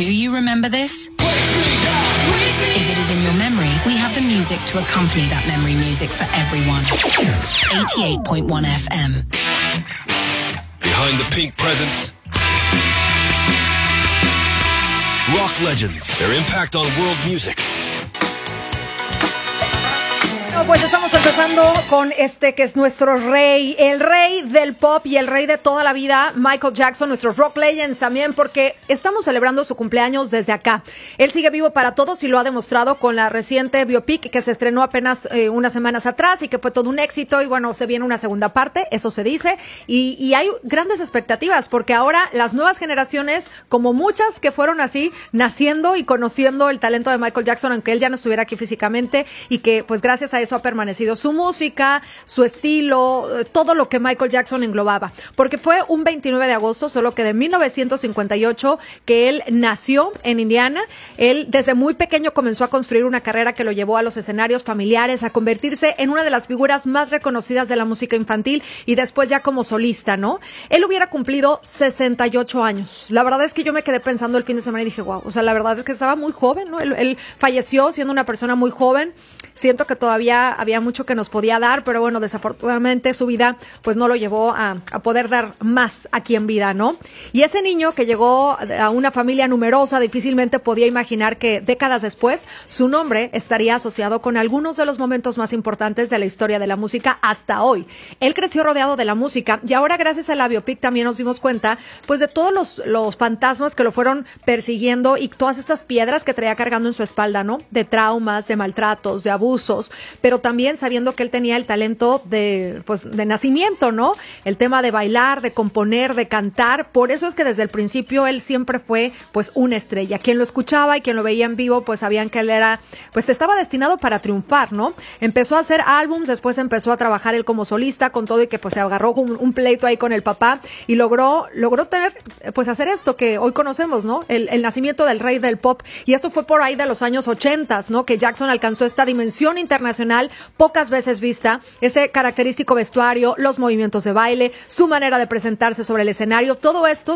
Do you remember this? If it is in your memory, we have the music to accompany that memory music for everyone. 88.1 FM. Behind the pink presents, rock legends, their impact on world music. No, pues estamos empezando con este que es nuestro rey, el rey del pop y el rey de toda la vida, Michael Jackson, nuestros rock legends también, porque estamos celebrando su cumpleaños desde acá. Él sigue vivo para todos y lo ha demostrado con la reciente biopic que se estrenó apenas unas semanas atrás y que fue todo un éxito, y bueno, se viene una segunda parte, eso se dice, y hay grandes expectativas porque ahora las nuevas generaciones, como muchas que fueron así, naciendo y conociendo el talento de Michael Jackson, aunque él ya no estuviera aquí físicamente, y que pues gracias a eso ha permanecido su música, su estilo, todo lo que Michael Jackson englobaba, porque fue un 29 de agosto, solo que de 1958, que él nació en Indiana. Él desde muy pequeño comenzó a construir una carrera que lo llevó a los escenarios familiares, a convertirse en una de las figuras más reconocidas de la música infantil y después ya como solista, ¿no? Él hubiera cumplido 68 años. La verdad es que yo me quedé pensando el fin de semana y dije, wow, o sea, la verdad es que estaba muy joven, ¿no? Él falleció siendo una persona muy joven. Siento que todavía había mucho que nos podía dar, pero bueno, desafortunadamente su vida pues no lo llevó a poder dar más aquí en vida, ¿no? Y ese niño que llegó a una familia numerosa difícilmente podía imaginar que décadas después su nombre estaría asociado con algunos de los momentos más importantes de la historia de la música hasta hoy. Él creció rodeado de la música y ahora gracias a la biopic también nos dimos cuenta pues de todos los fantasmas que lo fueron persiguiendo y todas estas piedras que traía cargando en su espalda, ¿no? De traumas, de maltratos, de abusos, pero también sabiendo que él tenía el talento de nacimiento, ¿no? El tema de bailar, de componer, de cantar. Por eso es que desde el principio él siempre fue pues una estrella. Quien lo escuchaba y quien lo veía en vivo pues sabían que él era, pues estaba destinado para triunfar, ¿no? Empezó a hacer álbums, después empezó a trabajar él como solista con todo y que pues se agarró un pleito ahí con el papá y logró tener, pues hacer esto que hoy conocemos, ¿no? El nacimiento del rey del pop. Y esto fue por ahí de los años 80, ¿no? Que Jackson alcanzó esta dimensión internacional pocas veces vista, ese característico vestuario, los movimientos de baile, su manera de presentarse sobre el escenario, todo esto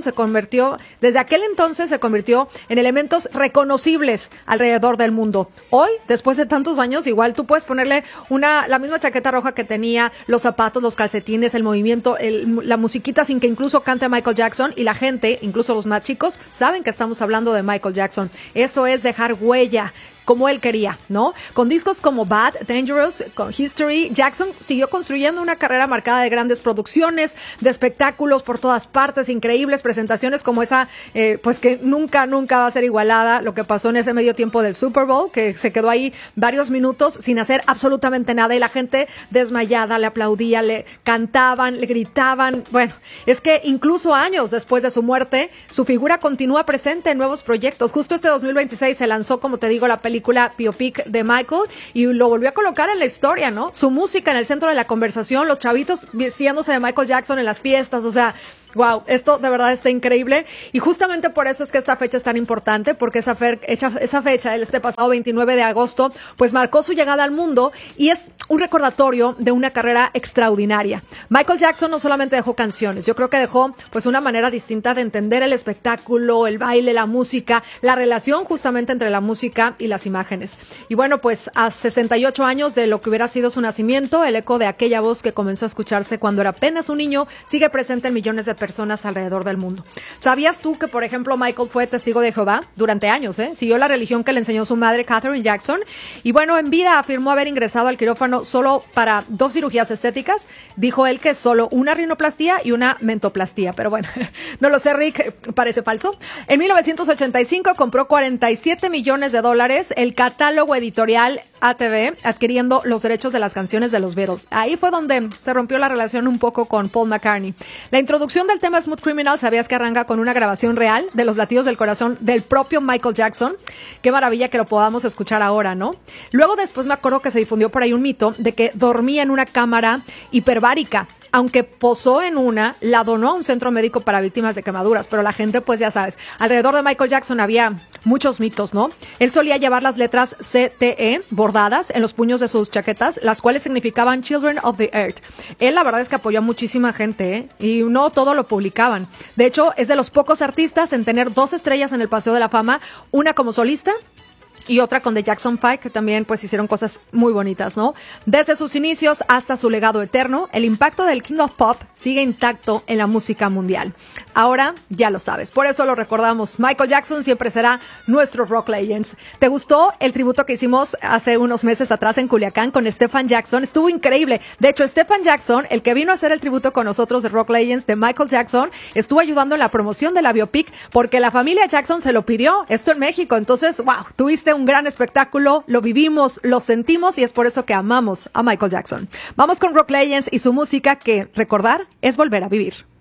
desde aquel entonces se convirtió en elementos reconocibles alrededor del mundo. Hoy, después de tantos años, igual tú puedes ponerle la misma chaqueta roja que tenía, los zapatos, los calcetines, el movimiento, la musiquita sin que incluso cante Michael Jackson, y la gente, incluso los más chicos, saben que estamos hablando de Michael Jackson. Eso es dejar huella, como él quería, ¿no? Con discos como Bad, Dangerous, con History, Jackson siguió construyendo una carrera marcada de grandes producciones, de espectáculos por todas partes, increíbles presentaciones como esa, pues que nunca va a ser igualada, lo que pasó en ese medio tiempo del Super Bowl, que se quedó ahí varios minutos sin hacer absolutamente nada y la gente desmayada, le aplaudía, le cantaban, le gritaban. Bueno, es que incluso años después de su muerte, su figura continúa presente en nuevos proyectos. Justo este 2026 se lanzó, como te digo, la película biopic de Michael y lo volvió a colocar en la historia, ¿no? Su música en el centro de la conversación, los chavitos vistiéndose de Michael Jackson en las fiestas, o sea, wow, esto de verdad está increíble y justamente por eso es que esta fecha es tan importante, porque esa fecha, este pasado 29 de agosto, pues marcó su llegada al mundo y es un recordatorio de una carrera extraordinaria. Michael Jackson no solamente dejó canciones, yo creo que dejó pues una manera distinta de entender el espectáculo, el baile, la música, la relación justamente entre la música y las imágenes. Y bueno, pues a 68 años de lo que hubiera sido su nacimiento, el eco de aquella voz que comenzó a escucharse cuando era apenas un niño sigue presente en millones de personas alrededor del mundo. ¿Sabías tú que, por ejemplo, Michael fue testigo de Jehová durante años? Siguió la religión que le enseñó su madre, Katherine Jackson, y bueno, en vida afirmó haber ingresado al quirófano solo para 2 cirugías estéticas. Dijo él que solo una rinoplastía y una mentoplastía, pero bueno, no lo sé, Rick, parece falso. En 1985 compró $47 millones el catálogo editorial ATV, adquiriendo los derechos de las canciones de los Beatles. Ahí fue donde se rompió la relación un poco con Paul McCartney. La introducción del tema Smooth Criminal, ¿sabías que arranca con una grabación real de los latidos del corazón del propio Michael Jackson? Qué maravilla que lo podamos escuchar ahora, ¿no? Luego después me acuerdo que se difundió por ahí un mito de que dormía en una cámara hiperbárica. aunque posó en una, la donó a un centro médico para víctimas de quemaduras, pero la gente, pues ya sabes, alrededor de Michael Jackson había muchos mitos, ¿no? Él solía llevar las letras CTE bordadas en los puños de sus chaquetas, las cuales significaban Children of the Earth. Él, la verdad es que apoyó a muchísima gente, ¿eh? Y no todo lo publicaban. De hecho, es de los pocos artistas en tener 2 estrellas en el Paseo de la Fama, una como solista y otra con The Jackson 5, que también pues hicieron cosas muy bonitas, ¿no? Desde sus inicios hasta su legado eterno, el impacto del King of Pop sigue intacto en la música mundial. Ahora ya lo sabes, por eso lo recordamos. Michael Jackson siempre será nuestro Rock Legends. ¿Te gustó el tributo que hicimos hace unos meses atrás en Culiacán con Stephen Jackson? Estuvo increíble. De hecho, Stephen Jackson, el que vino a hacer el tributo con nosotros de Rock Legends de Michael Jackson, estuvo ayudando en la promoción de la biopic porque la familia Jackson se lo pidió, esto en México. Entonces, wow, tuviste un gran espectáculo, lo vivimos, lo sentimos y es por eso que amamos a Michael Jackson. Vamos con Rock Legends y su música, que recordar es volver a vivir.